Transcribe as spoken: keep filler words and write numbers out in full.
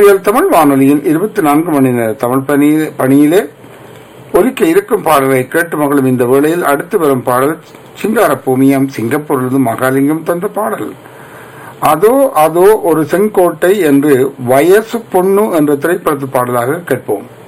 முன்றியல் தமிழ் வானொலியின் இருபத்தி நான்கு மணி நேர தமிழ் பணி பணியிலே ஒலிக்க இருக்கும் பாடலை கேட்டு மகளும் இந்த வேளையில் அடுத்து வரும் பாடல் சிங்கார பூமியம் சிங்கப்பூரிலிருந்து மகாலிங்கம் தந்த பாடல். அதோ அதோ ஒரு செங்கோட்டை என்று வயசு பொண்ணு என்ற திரைப்படத்து பாடலாக கேட்போம்.